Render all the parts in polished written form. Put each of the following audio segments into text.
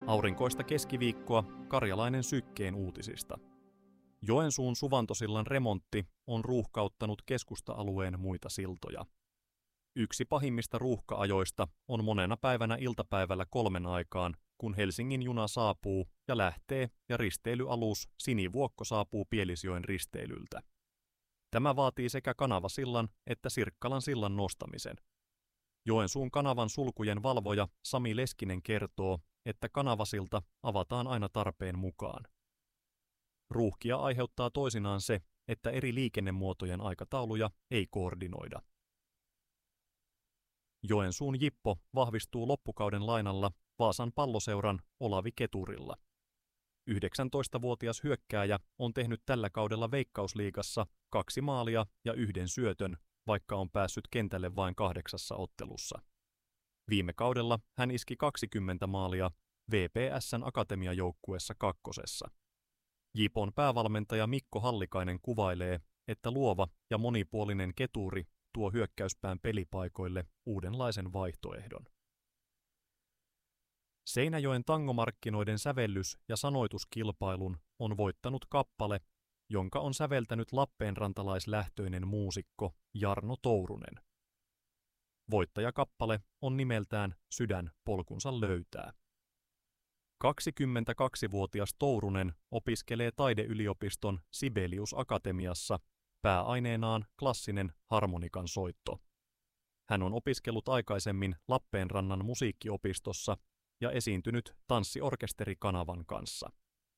Aurinkoista keskiviikkoa Karjalainen Sykkeen uutisista. Joensuun Suvantosillan remontti on ruuhkauttanut keskusta-alueen muita siltoja. Yksi pahimmista ruuhka-ajoista on monena päivänä iltapäivällä 3 aikaan, kun Helsingin juna saapuu ja lähtee ja risteilyalus Sinivuokko saapuu Pielisjoen risteilyltä. Tämä vaatii sekä Kanavasillan että Sirkkalan sillan nostamisen. Joensuun kanavan sulkujen valvoja Sami Leskinen kertoo, että Kanavasilta avataan aina tarpeen mukaan. Ruuhkia aiheuttaa toisinaan se, että eri liikennemuotojen aikatauluja ei koordinoida. Joensuun Jippo vahvistuu loppukauden lainalla Vaasan Palloseuran Olavi Keturilla. 19-vuotias hyökkääjä on tehnyt tällä kaudella Veikkausliigassa 2 maalia ja 1 syötön, vaikka on päässyt kentälle vain 8 ottelussa. Viime kaudella hän iski 20 maalia VPS:n akatemiajoukkueessa 2. Jipon päävalmentaja Mikko Hallikainen kuvailee, että luova ja monipuolinen Keturi tuo hyökkäyspään pelipaikoille uudenlaisen vaihtoehdon. Seinäjoen tangomarkkinoiden sävellys- ja sanoituskilpailun on voittanut kappale, jonka on säveltänyt lappeenrantalaislähtöinen muusikko Jarno Tourunen. Voittajakappale on nimeltään Sydän polkunsa löytää. 22-vuotias Tourunen opiskelee taideyliopiston Sibelius-akatemiassa pääaineenaan klassinen harmonikan soitto. Hän on opiskellut aikaisemmin Lappeenrannan musiikkiopistossa ja esiintynyt tanssiorkesteri Kanavan kanssa.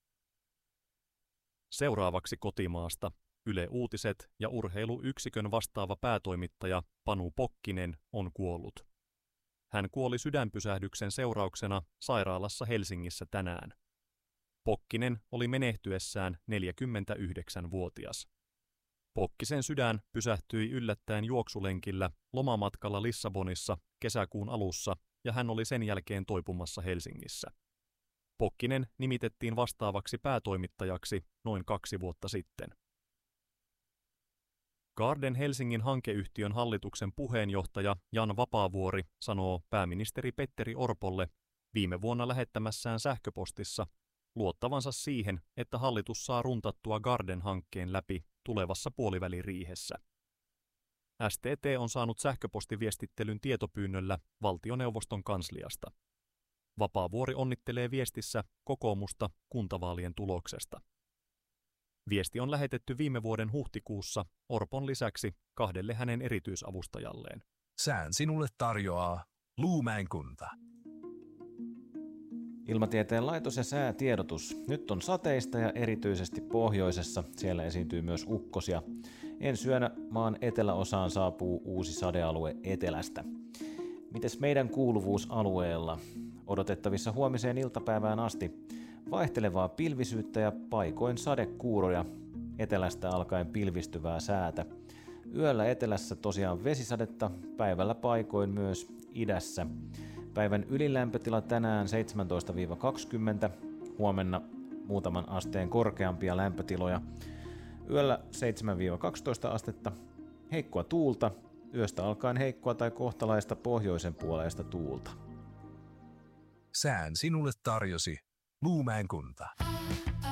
Seuraavaksi kotimaasta Yle Uutiset ja urheiluyksikön vastaava päätoimittaja Panu Pokkinen on kuollut. Hän kuoli sydänpysähdyksen seurauksena sairaalassa Helsingissä tänään. Pokkinen oli menehtyessään 49-vuotias. Pokkisen sydän pysähtyi yllättäen juoksulenkillä lomamatkalla Lissabonissa kesäkuun alussa ja hän oli sen jälkeen toipumassa Helsingissä. Pokkinen nimitettiin vastaavaksi päätoimittajaksi noin 2 vuotta sitten. Garden Helsingin hankeyhtiön hallituksen puheenjohtaja Jan Vapaavuori sanoo pääministeri Petteri Orpolle viime vuonna lähettämässään sähköpostissa luottavansa siihen, että hallitus saa runtattua Garden-hankkeen läpi tulevassa puoliväliriihessä. STT on saanut sähköpostiviestittelyn tietopyynnöllä valtioneuvoston kansliasta. Vapaavuori onnittelee viestissä kokoomusta kuntavaalien tuloksesta. Viesti on lähetetty viime vuoden huhtikuussa Orpon lisäksi 2 hänen erityisavustajalleen. Sään sinulle tarjoaa Luumäen kunta. Ilmatieteen laitos ja säätiedotus. Nyt on sateista ja erityisesti pohjoisessa. Siellä esiintyy myös ukkosia. Ensi yönä maan eteläosaan saapuu uusi sadealue etelästä. Mites meidän kuuluvuusalueella? Odotettavissa huomiseen iltapäivään asti vaihtelevaa pilvisyyttä ja paikoin sadekuuroja, etelästä alkaen pilvistyvää säätä. Yöllä etelässä tosiaan vesisadetta, päivällä paikoin myös idässä. Päivän ylilämpötila tänään 17-20, huomenna muutaman asteen korkeampia lämpötiloja. Yöllä 7-12 astetta, heikkoa tuulta, yöstä alkaen heikkoa tai kohtalaista pohjoisen puoleista tuulta. Sään sinulle tarjosi Luumäen kunta.